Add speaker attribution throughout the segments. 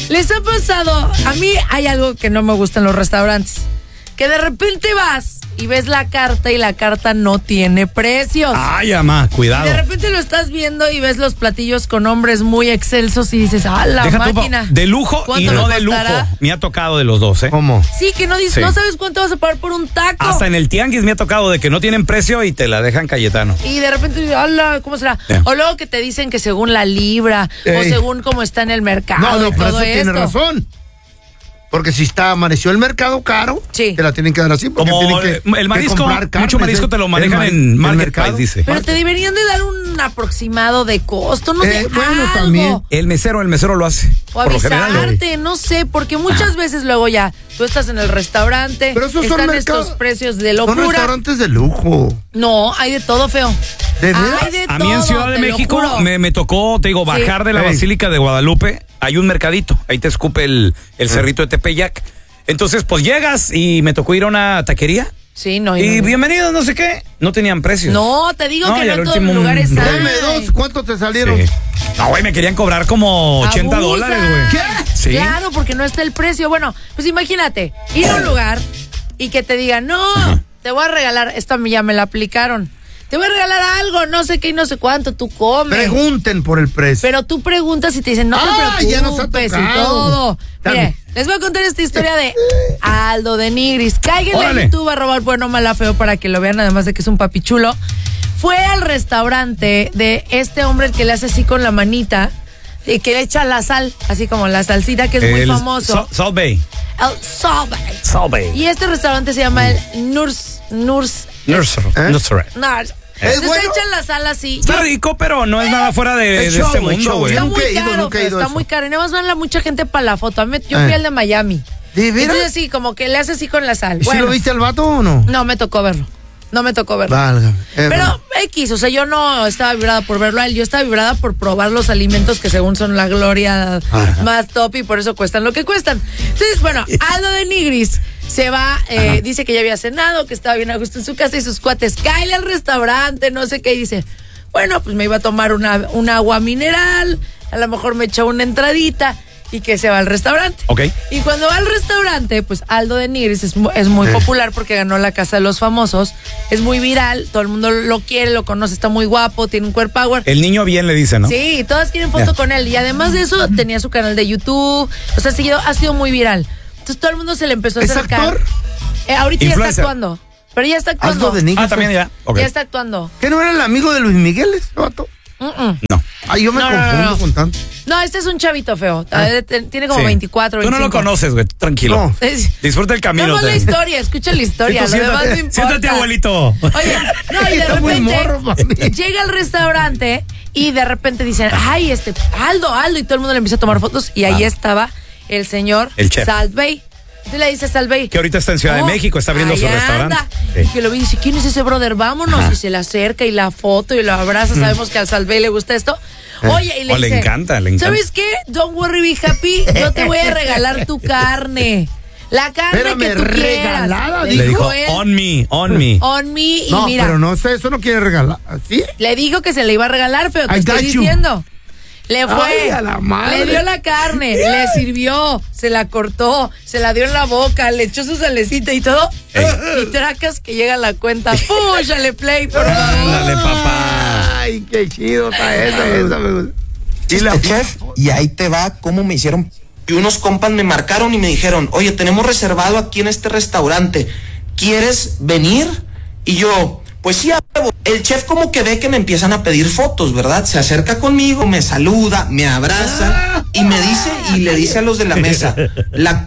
Speaker 1: ¿Les ha pasado? A mí hay algo que no me gusta en los restaurantes. Que de repente vas y ves la carta y la carta no tiene precios.
Speaker 2: Ay, mamá, cuidado.
Speaker 1: Y de repente lo estás viendo y ves los platillos con nombres muy excelsos y dices, la
Speaker 2: Deja
Speaker 1: máquina.
Speaker 2: de lujo y no de lujo. Me ha tocado de los dos, ¿eh?
Speaker 3: ¿Cómo?
Speaker 1: Sí, que no sabes cuánto vas a pagar por un taco.
Speaker 2: Hasta en el tianguis me ha tocado de que no tienen precio y te la dejan Cayetano.
Speaker 1: Y de repente dices, ¿cómo será?
Speaker 2: Yeah.
Speaker 1: O luego que te dicen que según la libra o según cómo está en el mercado.
Speaker 3: No,
Speaker 1: y
Speaker 3: pero
Speaker 1: todo
Speaker 3: eso tiene razón. Porque si amaneció el mercado caro,
Speaker 1: sí,
Speaker 3: te la tienen que dar así. Porque
Speaker 2: como
Speaker 3: tienen que,
Speaker 2: el marisco,
Speaker 3: que comprar carne,
Speaker 2: mucho marisco te lo manejan en Market Price, dice.
Speaker 1: Pero te deberían de dar un aproximado de costo, no sé,
Speaker 3: bueno,
Speaker 1: algo.
Speaker 3: también.
Speaker 2: El mesero lo hace.
Speaker 1: O avisarte, no sé, porque muchas veces luego ya tú estás en el restaurante,
Speaker 3: pero esos
Speaker 1: están
Speaker 3: son
Speaker 1: estos precios de locura.
Speaker 3: Son restaurantes de lujo.
Speaker 1: No, hay de todo, feo.
Speaker 3: ¿De veras?
Speaker 1: Hay de
Speaker 2: A
Speaker 1: todo,
Speaker 2: mí en Ciudad de México me tocó, te digo, bajar de la Basílica de Guadalupe. Hay un mercadito, ahí te escupe el cerrito de Tepeyac. Entonces, pues llegas y me tocó ir a una taquería.
Speaker 1: Sí, no.
Speaker 2: Y bienvenidos, no sé qué. No tenían precios.
Speaker 1: No, te digo que no en todos los lugares hay.
Speaker 3: Dame dos, ¿cuántos te salieron?
Speaker 2: Sí. No, güey, me querían cobrar como $80, güey.
Speaker 3: ¿Qué?
Speaker 2: Sí.
Speaker 1: Claro, porque no está el precio. Bueno, pues imagínate, ir a un lugar y que te digan, no, te voy a regalar, esta a mí ya me la aplicaron. Te voy a regalar algo, no sé qué y no sé cuánto, tú comes.
Speaker 3: Pregunten por el precio.
Speaker 1: Pero tú preguntas y te dicen, no te preocupes,
Speaker 3: ya nos ha tocado.
Speaker 1: y todo. Mire, les voy a contar esta historia de Aldo de Nigris. Cáiganle en YouTube @ el bueno mala feo para que lo vean, además de que es un papichulo. Fue al restaurante de este hombre el que le hace así con la manita y que le echa la sal, así como la salsita, que es muy famoso.
Speaker 2: Salt Bay.
Speaker 1: El Salt Bay.
Speaker 2: Salt Bay.
Speaker 1: Y este restaurante se llama el Nursery.
Speaker 3: ¿Es
Speaker 1: Entonces
Speaker 3: bueno?
Speaker 1: echan la sal así.
Speaker 2: Está rico, pero no es nada fuera de este mundo, güey.
Speaker 1: Está
Speaker 3: Nunca
Speaker 1: muy
Speaker 3: he ido,
Speaker 1: caro,
Speaker 3: nunca he ido
Speaker 1: está
Speaker 3: eso.
Speaker 1: muy caro. Y nada más van mucha gente para la foto. Yo fui al de Miami.
Speaker 3: ¿De veras?
Speaker 1: Entonces sí, como que le hace así con la sal.
Speaker 3: ¿Y si lo viste al vato o no?
Speaker 1: No me tocó verlo.
Speaker 3: Válgame.
Speaker 1: Pero X, o sea, yo no estaba vibrada por verlo a él, yo estaba vibrada por probar los alimentos que según son la gloria más top y por eso cuestan lo que cuestan. Entonces, bueno, Aldo de Nigris se va, dice que ya había cenado, que estaba bien a gusto en su casa y sus cuates, cáele al restaurante, no sé qué, y dice, bueno, pues me iba a tomar un agua mineral, a lo mejor me echó una entradita y que se va al restaurante.
Speaker 2: Ok.
Speaker 1: Y cuando va al restaurante, pues Aldo de Nigris es muy popular porque ganó la Casa de los Famosos, es muy viral, todo el mundo lo quiere, lo conoce, está muy guapo, tiene un core power.
Speaker 2: El niño bien le dice, ¿no?
Speaker 1: Sí, todas quieren foto con él y además de eso tenía su canal de YouTube, o sea, ha sido muy viral. Entonces todo el mundo se le empezó a acercar.
Speaker 3: ¿Es actor?
Speaker 1: Ahorita
Speaker 2: Influencer.
Speaker 1: ya está actuando. Pero ya está actuando.
Speaker 3: Aldo de Nigris.
Speaker 2: También ya. Okay.
Speaker 1: Ya está actuando.
Speaker 3: ¿Qué no era el amigo de Luis Miguel, ese vato?
Speaker 2: No.
Speaker 3: Ay, yo me confundo con tanto.
Speaker 1: No, este es un chavito feo. Tiene como 24, 25.
Speaker 2: Tú no lo conoces, güey. Tranquilo.
Speaker 3: No.
Speaker 2: Disfruta el camino.
Speaker 1: Vamos la historia, escucha la historia. Lo demás no importa.
Speaker 2: Siéntate, abuelito.
Speaker 1: Oye, no, y de
Speaker 3: Está muy
Speaker 1: repente
Speaker 3: morro, mami.
Speaker 1: llega al restaurante y de repente dicen, ay, Aldo, y todo el mundo le empieza a tomar fotos y ahí estaba el señor
Speaker 2: El chef.
Speaker 1: Salt Bay. Entonces le dice Salt Bay.
Speaker 2: Que ahorita está en Ciudad de México, está abriendo
Speaker 1: ahí
Speaker 2: su restaurante.
Speaker 1: anda.
Speaker 2: Sí.
Speaker 1: Y que lo vi y dice, ¿quién es ese brother? Vámonos. Y se le acerca y la foto y lo abraza. Sabemos que al Salt Bay le gusta esto. Oye, y le dice,
Speaker 2: le encanta.
Speaker 1: ¿sabes qué? Don't worry, be happy. Yo te voy a regalar tu carne. La carne
Speaker 3: Espérame,
Speaker 1: que tú
Speaker 3: regalada,
Speaker 1: quieras.
Speaker 2: Le dijo,
Speaker 1: él.
Speaker 2: on me.
Speaker 1: On me. Y
Speaker 3: No,
Speaker 1: mira,
Speaker 3: pero no sé, eso no quiere regalar. ¿Sí?
Speaker 1: le dijo que se le iba a regalar, pero te
Speaker 3: I
Speaker 1: estoy
Speaker 3: got you.
Speaker 1: diciendo. Le fue,
Speaker 3: Ay, a la madre.
Speaker 1: le dio la carne, le sirvió, se la cortó, se la dio en la boca, le echó su salecita y todo. Y tracas que llega la cuenta. ¡Púchale play, por favor!
Speaker 2: Ándale, papá.
Speaker 3: Ay, qué chido está esa me gusta.
Speaker 4: Y la chef, y ahí te va cómo me hicieron. Y unos compas me marcaron y me dijeron, oye, tenemos reservado aquí en este restaurante, ¿quieres venir? Y yo, pues sí, a huevo. El chef como que ve que me empiezan a pedir fotos, ¿verdad? Se acerca conmigo, me saluda, me abraza y me dice, y le dice a los de la mesa, la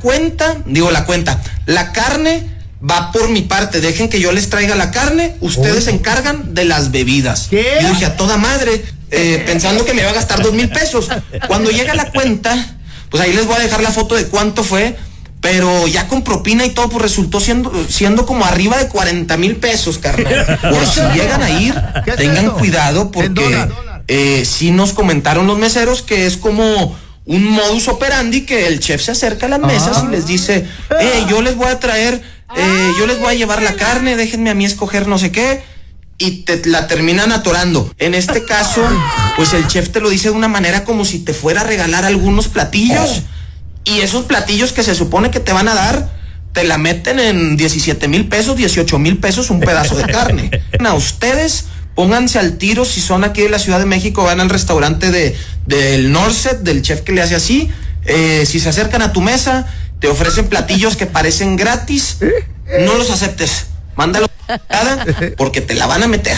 Speaker 4: carne va por mi parte, dejen que yo les traiga la carne, ustedes se encargan de las bebidas.
Speaker 3: ¿Qué?
Speaker 4: Yo dije, a toda madre, pensando que me iba a gastar 2,000 pesos. Cuando llega la cuenta, pues ahí les voy a dejar la foto de cuánto fue, pero ya con propina y todo, pues resultó siendo como arriba de 40,000 pesos, carnal. Por si llegan a ir,
Speaker 3: ¿Qué es
Speaker 4: tengan
Speaker 3: eso?
Speaker 4: cuidado,
Speaker 3: En
Speaker 4: porque
Speaker 3: dólar.
Speaker 4: sí nos comentaron los meseros que es como un modus operandi, que el chef se acerca a las mesas y les dice, yo les voy a traer, yo les voy a llevar la carne, déjenme a mí escoger no sé qué, y te la terminan atorando. En este caso, pues el chef te lo dice de una manera como si te fuera a regalar algunos platillos, y esos platillos que se supone que te van a dar, te la meten en 17,000 pesos, 18,000 pesos un pedazo de carne. A ustedes, pónganse al tiro, si son aquí de la Ciudad de México, van al restaurante del Norset, del chef que le hace así, si se acercan a tu mesa, te ofrecen platillos que parecen gratis, no los aceptes, mándalo porque te la van a meter.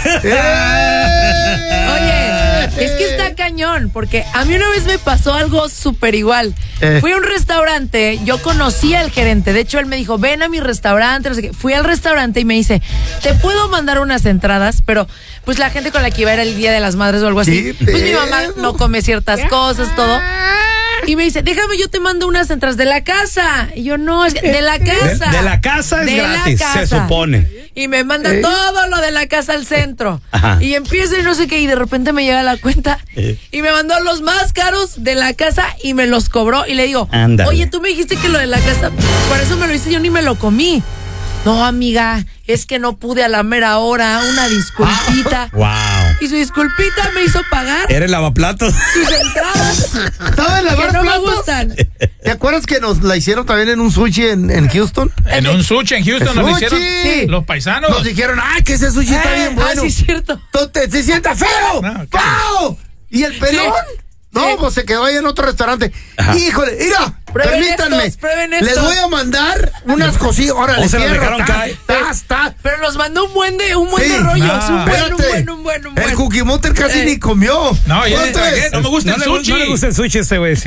Speaker 1: Oye, es que está cañón, porque a mí una vez me pasó algo súper igual. Fui a un restaurante, yo conocí al gerente, de hecho él me dijo, ven a mi restaurante, no sé qué. Fui al restaurante y me dice, te puedo mandar unas entradas, pero pues la gente con la que iba era el Día de las Madres o algo así. Pues mi mamá no come ciertas cosas, todo. Y me dice, déjame, yo te mando unas entradas de la casa. Y yo, no, es de la casa.
Speaker 2: De la casa es gratis, se supone.
Speaker 1: Y me manda todo lo de la casa al centro.
Speaker 2: Ajá.
Speaker 1: Y empieza y no sé qué, y de repente me llega la cuenta y me mandó los más caros de la casa y me los cobró. Y le digo,
Speaker 2: ándale,
Speaker 1: oye, tú me dijiste que lo de la casa, por eso me lo hice, yo ni me lo comí. No, amiga, es que no pude a la mera hora, una disculpita.
Speaker 2: Wow.
Speaker 1: Y su disculpita me hizo pagar.
Speaker 2: ¿Eres lavaplatos?
Speaker 1: Sus entradas.
Speaker 3: ¿Sabes lavar
Speaker 1: que no
Speaker 3: platos?
Speaker 1: me gustan.
Speaker 3: ¿Te acuerdas que nos la hicieron también en un sushi en Houston?
Speaker 5: En un sushi en Houston nos hicieron los paisanos.
Speaker 3: Nos dijeron, ay, que ese sushi está bien bueno.
Speaker 1: Ah, sí, cierto.
Speaker 3: ¿Te sienta feo?
Speaker 5: No,
Speaker 3: ¡Pau! ¿Y el pelón?
Speaker 1: Sí.
Speaker 3: No,
Speaker 1: Sí.
Speaker 3: pues se quedó ahí en otro restaurante.
Speaker 2: Ajá.
Speaker 3: Híjole, mira, permítanme.
Speaker 1: Prueben
Speaker 3: Les
Speaker 1: estos.
Speaker 3: voy a mandar unas cosillas. Órale,
Speaker 2: O se los
Speaker 3: fierro,
Speaker 2: dejaron caer.
Speaker 3: está.
Speaker 1: Pero nos mandó un buen de rollos.
Speaker 2: No.
Speaker 1: Un buen.
Speaker 3: El Cookie Monster casi ni comió.
Speaker 5: No, ya
Speaker 3: ¿Cuánto es?
Speaker 5: no me gusta el sushi.
Speaker 2: No le gusta el sushi a este güey, sí.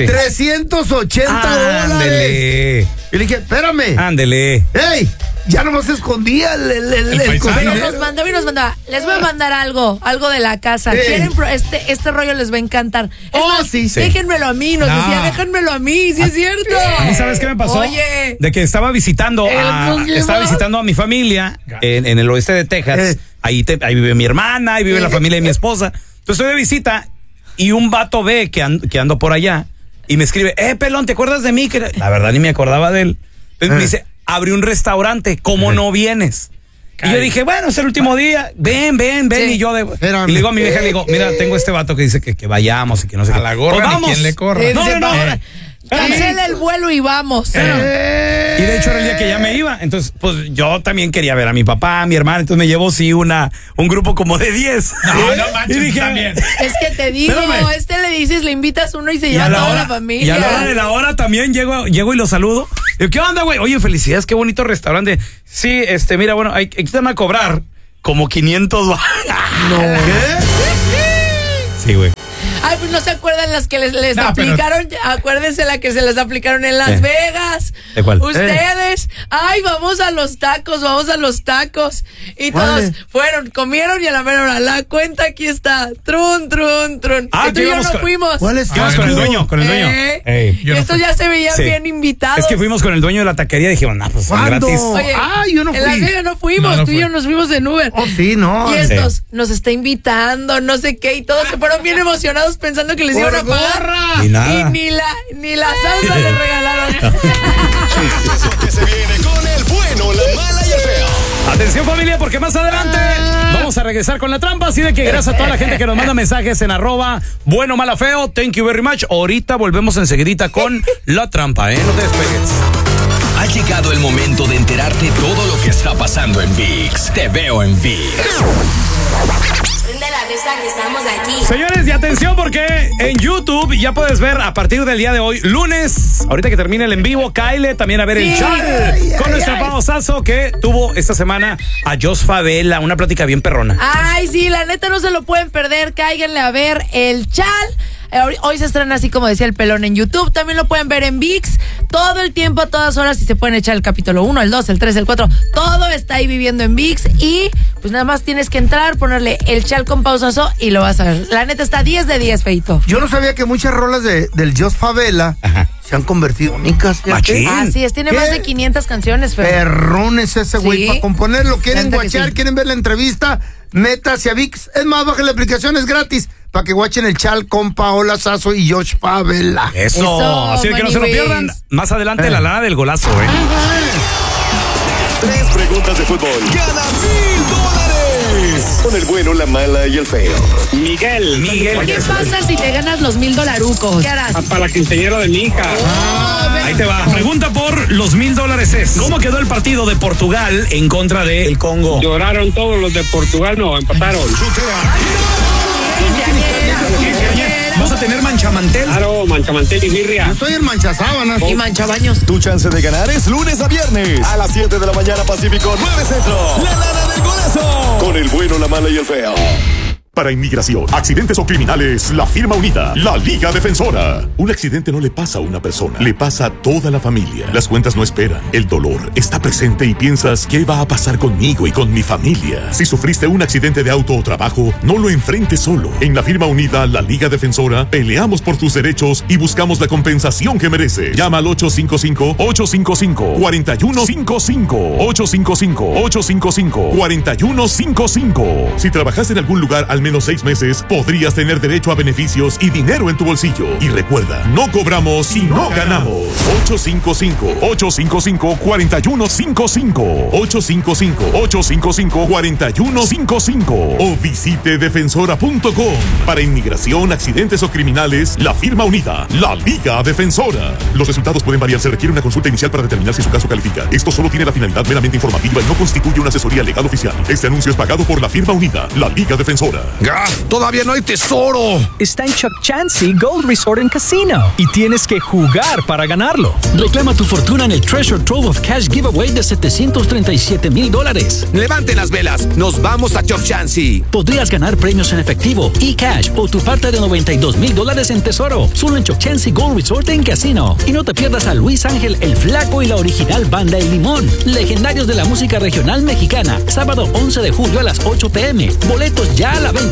Speaker 3: $380.
Speaker 2: Ándele.
Speaker 3: Y le dije, espérame.
Speaker 2: Ándele.
Speaker 3: ¡Ey! Ya nomás se escondía el
Speaker 5: paisano.
Speaker 1: Pero
Speaker 3: cocinero.
Speaker 1: nos mandaba, les voy a mandar algo de la casa.
Speaker 3: Sí.
Speaker 1: ¿Quieren este rollo les va a encantar? Es
Speaker 3: Oh,
Speaker 1: más,
Speaker 3: sí.
Speaker 1: déjenmelo a mí, nos
Speaker 5: No.
Speaker 1: decía, déjenmelo a mí, sí es cierto.
Speaker 2: A mí, ¿sabes qué me pasó?
Speaker 1: Oye.
Speaker 2: De que estaba visitando a mi familia en el oeste de Texas. Ahí vive mi hermana, ahí vive la familia de mi esposa. Entonces estoy de visita y un vato ve que ando por allá y me escribe, pelón, ¿te acuerdas de mí? Que la verdad ni me acordaba de él. Entonces me dice, abrí un restaurante, ¿cómo no vienes? Y yo dije, bueno, es el último día, ven.
Speaker 1: Sí.
Speaker 2: Y yo
Speaker 3: Espérame.
Speaker 2: y le digo a mi vieja, le digo, mira, tengo este vato que dice que vayamos y que no sé qué.
Speaker 5: A la gorra
Speaker 2: Pues
Speaker 5: ni
Speaker 2: vamos.
Speaker 5: quien le corra.
Speaker 2: No.
Speaker 1: Cancela el vuelo y vamos.
Speaker 2: Y de hecho era el día que ya me iba. Entonces, pues yo también quería ver a mi papá, a mi hermana. Entonces me llevó un grupo como de 10.
Speaker 5: No manches,
Speaker 2: Y dije,
Speaker 5: también.
Speaker 1: Es que te digo,
Speaker 2: Espérame.
Speaker 1: le dices, le invitas uno y se
Speaker 2: Y
Speaker 1: lleva
Speaker 2: a la
Speaker 1: toda
Speaker 2: hora,
Speaker 1: la familia.
Speaker 2: y a la hora de la hora también llego y lo saludo. Digo, ¿qué onda, güey? Oye, felicidades, qué bonito restaurante. Sí, mira, bueno, aquí te van a cobrar como 500 $.
Speaker 3: No.
Speaker 2: Sí, güey.
Speaker 1: Ay, pues no se acuerdan las que les
Speaker 5: No,
Speaker 1: aplicaron. Acuérdense la que se les aplicaron en Las Vegas.
Speaker 2: ¿De cuál?
Speaker 1: Ustedes. Ay, vamos a los tacos. Y todos comieron y a la mera hora. La cuenta aquí está. Trun.
Speaker 2: Ah,
Speaker 1: Y tú y yo no fuimos.
Speaker 3: ¿Cuál es?
Speaker 2: Fuimos con el dueño, Ey.
Speaker 1: Y estos ya se veían
Speaker 2: Sí.
Speaker 1: bien invitados.
Speaker 2: Es que fuimos con el dueño de la taquería y dijimos, pues son
Speaker 3: ¿Cuándo?
Speaker 2: gratis.
Speaker 1: Oye,
Speaker 3: Yo no
Speaker 1: en Las
Speaker 3: fui.
Speaker 1: Vegas no fuimos.
Speaker 5: No
Speaker 1: Tú y
Speaker 5: fui.
Speaker 1: yo nos fuimos en Uber.
Speaker 3: Oh, sí, no.
Speaker 1: Y estos nos está invitando, no sé qué, y todos se fueron bien emocionados pensando que les iban a pagar.
Speaker 2: Y nada.
Speaker 1: Y ni la salsa les regalaron.
Speaker 6: Eso que se viene con el bueno, la mala y el feo.
Speaker 2: Atención, familia, porque más adelante vamos a regresar con la trampa. Así de que gracias a toda la gente que nos manda mensajes en @buenomalafeo. Thank you very much. Ahorita volvemos enseguidita con la trampa, No te despegues.
Speaker 6: Ha llegado el momento de enterarte todo lo que está pasando en ViX. Te veo en ViX.
Speaker 7: Prende la mesa que estamos aquí.
Speaker 2: Señores, y atención porque en YouTube ya puedes ver a partir del día de hoy, lunes, ahorita que termine el en vivo, Kyle, también a ver el chat con nuestro Pao Sasso que tuvo esta semana a Jos Favela, una plática bien perrona.
Speaker 1: Ay, sí, la neta no se lo pueden perder. Cáiganle a ver el Chal. Hoy se estrena así como decía el pelón en YouTube. También lo pueden ver en ViX todo el tiempo, a todas horas. Y se pueden echar el capítulo 1, el 2, el 3, el 4. Todo está ahí viviendo en ViX. Y pues nada más tienes que entrar, ponerle el Chal con Pao Sasso y lo vas a ver. La neta está 10 de 10, feito.
Speaker 3: Yo no sabía que muchas rolas del Jos Favela se han convertido en micas.
Speaker 2: Machín.
Speaker 1: Así es, tiene
Speaker 3: ¿Qué?
Speaker 1: más de 500 canciones, Fer.
Speaker 3: Perrones ese güey
Speaker 1: Sí.
Speaker 3: para componerlo. ¿Quieren
Speaker 1: Neta que
Speaker 3: guachar?
Speaker 1: sí.
Speaker 3: ¿Quieren ver la entrevista? Métase a ViX. Es más, bajen la aplicación, es gratis. Para que guachen el Chal con Paola Sasso y Jos Favela.
Speaker 2: Eso, así de que no se lo pierdan. Más adelante la lana del golazo,
Speaker 6: 3 preguntas de fútbol. Gana $1000. Con el bueno, la mala y el feo.
Speaker 2: Miguel.
Speaker 1: ¿Qué pasa si te ganas los $1000? ¿Qué harás?
Speaker 8: Para la quinceañera de mi hija.
Speaker 2: Ahí te va. Pregunta por los $1,000 es: ¿cómo quedó el partido de Portugal en contra del Congo?
Speaker 8: Lloraron todos los de Portugal, no, empataron.
Speaker 2: ¿Vas a tener manchamantel?
Speaker 8: Claro, manchamantel y birria.
Speaker 3: Yo soy el manchasábanas.
Speaker 1: Y manchabaños.
Speaker 9: Tu chance de ganar es lunes a viernes a las 7 de la mañana Pacífico, 9 Centro. La lana del golazo. Con el bueno, la mala y el feo.
Speaker 10: Para inmigración, accidentes o criminales, la firma unida, la Liga Defensora. Un accidente no le pasa a una persona, le pasa a toda la familia. Las cuentas no esperan, el dolor está presente y piensas, ¿qué va a pasar conmigo y con mi familia? Si sufriste un accidente de auto o trabajo, no lo enfrentes solo. En la firma unida, la Liga Defensora, peleamos por tus derechos y buscamos la compensación que mereces. Llama al 855-855-4155. 855-855-4155. Si trabajas en algún lugar al menos 6 meses, podrías tener derecho a beneficios y dinero en tu bolsillo. Y recuerda, no cobramos si no ganamos. 855-855-4155. 855-855-4155. O visite defensora.com. Para inmigración, accidentes o criminales, la firma unida, la Liga Defensora. Los resultados pueden variar. Se requiere una consulta inicial para determinar si su caso califica. Esto solo tiene la finalidad meramente informativa y no constituye una asesoría legal oficial. Este anuncio es pagado por la firma unida, la Liga Defensora.
Speaker 9: Todavía no hay tesoro.
Speaker 11: Está en Chukchansi Gold Resort and Casino y tienes que jugar para ganarlo.
Speaker 6: Reclama tu fortuna en el Treasure Trove of Cash Giveaway de $737,000.
Speaker 9: Levanten las velas, nos vamos a Chukchansi.
Speaker 11: Podrías ganar premios en efectivo, e-cash o tu parte de $92,000 en tesoro. Solo en Chukchansi Gold Resort and Casino. Y no te pierdas a Luis Ángel el Flaco y la original Banda El Limón, legendarios de la música regional mexicana. Sábado 11 de julio a las 8 p.m. Boletos ya a la venta.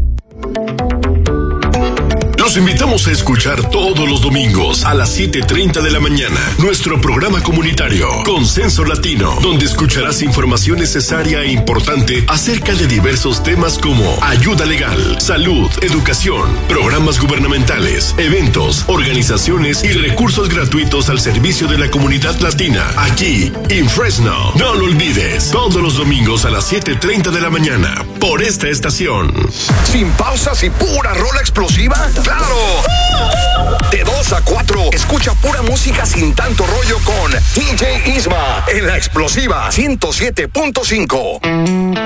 Speaker 12: Los invitamos a escuchar todos los domingos a las 7:30 de la mañana nuestro programa comunitario Consenso Latino, donde escucharás información necesaria e importante acerca de diversos temas como ayuda legal, salud, educación, programas gubernamentales, eventos, organizaciones y recursos gratuitos al servicio de la comunidad latina, aquí en Fresno. No lo olvides, todos los domingos a las 7:30 de la mañana por esta estación.
Speaker 9: Sin pausas y pura rola explosiva. ¡Claro! De 2 a 4, escucha pura música sin tanto rollo con DJ Isma en la explosiva 107.5.